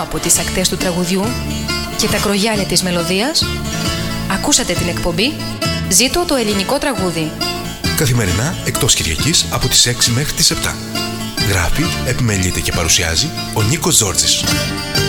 πάνω από τις ακτές του τραγουδιού και τα κρογιάλια της μελωδίας, ακούσατε την εκπομπή «Ζήτω το ελληνικό τραγούδι». Καθημερινά εκτός Κυριακής από τις 6 μέχρι τις 7. Γράφει, επιμελείται και παρουσιάζει ο Νίκος Ζόρτζης.